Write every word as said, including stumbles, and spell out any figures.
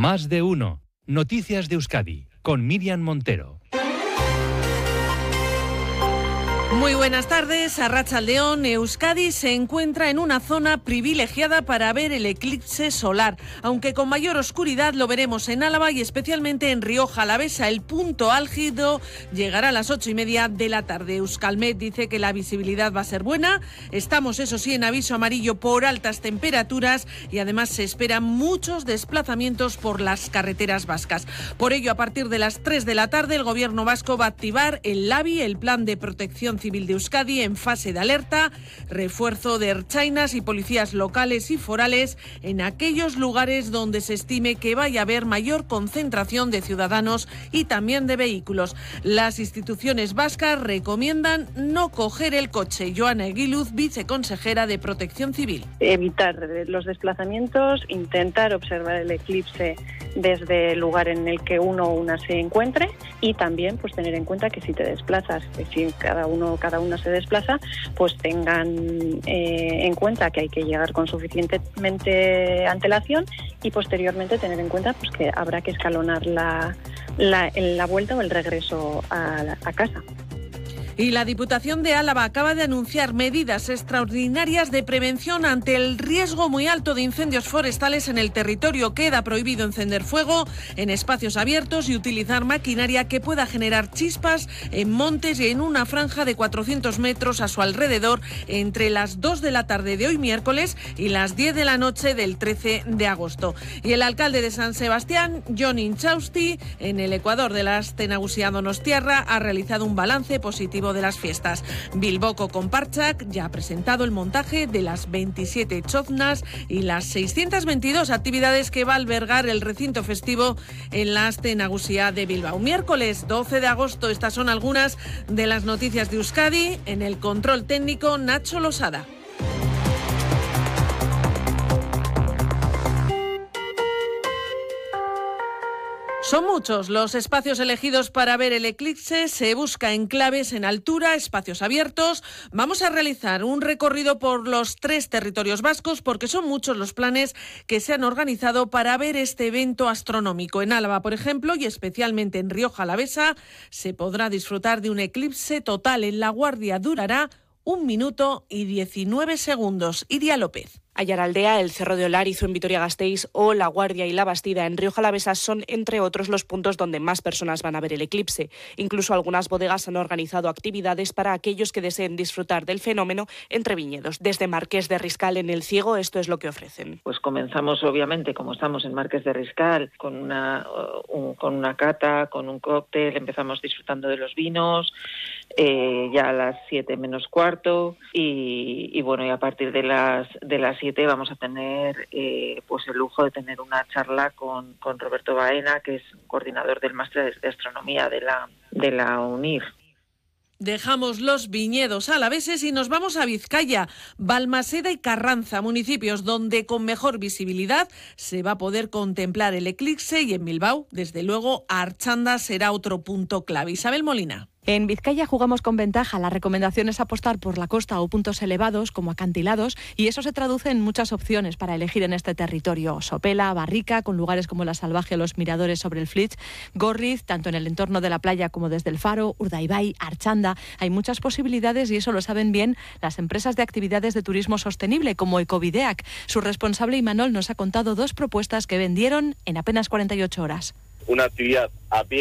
Más de uno. Noticias de Euskadi con Miriam Montero. Muy buenas tardes, Arratsaldeon. Euskadi se encuentra en una zona privilegiada para ver el eclipse solar. Aunque con mayor oscuridad lo veremos en Álava y especialmente en Rioja Alavesa. El punto álgido llegará a las ocho y media de la tarde. Euskalmet dice que la visibilidad va a ser buena. Estamos, eso sí, en aviso amarillo por altas temperaturas y además se esperan muchos desplazamientos por las carreteras vascas. Por ello, a partir de las tres de la tarde, el gobierno vasco va a activar el LABI, el Plan de Protección Civil de Euskadi, en fase de alerta, refuerzo de ertzainas y policías locales y forales en aquellos lugares donde se estime que vaya a haber mayor concentración de ciudadanos y también de vehículos. Las instituciones vascas recomiendan no coger el coche. Joana Eguiluz, viceconsejera de Protección Civil. Evitar los desplazamientos, intentar observar el eclipse desde el lugar en el que uno o una se encuentre y también pues tener en cuenta que si te desplazas, que si cada uno cada una se desplaza, pues tengan eh, en cuenta que hay que llegar con suficientemente antelación y posteriormente tener en cuenta pues que habrá que escalonar la, la, la vuelta o el regreso a, a casa. Y la Diputación de Álava acaba de anunciar medidas extraordinarias de prevención ante el riesgo muy alto de incendios forestales en el territorio. Queda prohibido encender fuego en espacios abiertos y utilizar maquinaria que pueda generar chispas en montes y en una franja de cuatrocientos metros a su alrededor entre las dos de la tarde de hoy miércoles y las diez de la noche del trece de agosto. Y el alcalde de San Sebastián, Jon Inchausti, en el Ecuador de la Aste Nagusia Donostiarra, ha realizado un balance positivo de las fiestas. Bilboko Konpartsak ya ha presentado el montaje de las veintisiete choznas y las seiscientas veintidós actividades que va a albergar el recinto festivo en la Aste Nagusia de Bilbao. Miércoles doce de agosto, estas son algunas de las noticias de Euskadi. En el control técnico, Nacho Losada. Son muchos los espacios elegidos para ver el eclipse. Se busca enclaves en altura, espacios abiertos. Vamos a realizar un recorrido por los tres territorios vascos porque son muchos los planes que se han organizado para ver este evento astronómico. En Álava, por ejemplo, y especialmente en Rioja Alavesa, se podrá disfrutar de un eclipse total. En La Guardia durará un minuto y diecinueve segundos. Iria López. Ayaraldea, el Cerro de Olarizo en Vitoria-Gasteiz o La Guardia y La Bastida en Rioja Alavesa son, entre otros, los puntos donde más personas van a ver el eclipse. Incluso algunas bodegas han organizado actividades para aquellos que deseen disfrutar del fenómeno entre viñedos. Desde Marqués de Riscal en El Ciego, esto es lo que ofrecen. Pues comenzamos, obviamente, como estamos en Marqués de Riscal, con una, un, con una cata, con un cóctel, empezamos disfrutando de los vinos, eh, ya a las siete menos cuarto, y, y bueno, y a partir de las, de las siete vamos a tener eh, pues el lujo de tener una charla con, con Roberto Baena, que es coordinador del máster de astronomía de la, de la UNIR. Dejamos los viñedos alaveses y nos vamos a Vizcaya, Balmaseda y Carranza, municipios donde con mejor visibilidad se va a poder contemplar el eclipse, y en Bilbao, desde luego, Archanda será otro punto clave. Isabel Molina. En Vizcaya jugamos con ventaja. La recomendación es apostar por la costa o puntos elevados como acantilados, y eso se traduce en muchas opciones para elegir en este territorio. Sopela, Barrica, con lugares como La Salvaje o los miradores sobre el Flitz, Gorriz, tanto en el entorno de la playa como desde el faro, Urdaibai, Archanda. Hay muchas posibilidades y eso lo saben bien las empresas de actividades de turismo sostenible como Ecovideac. Su responsable Imanol nos ha contado dos propuestas que vendieron en apenas cuarenta y ocho horas. Una actividad a pie